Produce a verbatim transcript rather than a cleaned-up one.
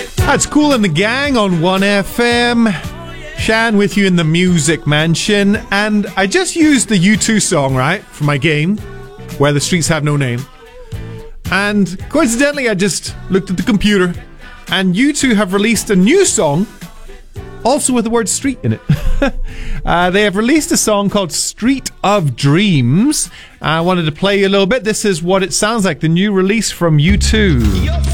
That's Kool and the Gang on one F M. Shan with you in the Music Mansion. And I just used the U two song, right, for my game, Where the Streets Have No Name. And coincidentally, I just looked at the computer, and U two have released a new song, also with the word street in it. uh, they have released a song called Street of Dreams. I wanted to play you a little bit. This is what it sounds like, the new release from U two.